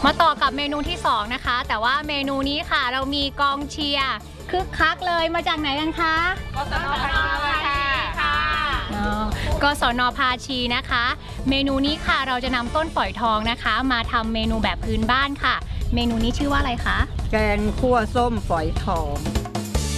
มาต่อกับเมนูที่2นะคะแต่ว่าเมนูนี้ค่ะเรามีกองเชียร์คึกคักเลยมาจากไหนกันคะกศน.ภาชีค่ะกศน.ภาชีนะคะเมนูนี้ค่ะเราจะนำต้นฝอยทองนะคะมาทำเมนูแบบพื้นบ้านค่ะเมนูนี้ชื่อว่าอะไรคะแกงคั่วส้มฝอยทอง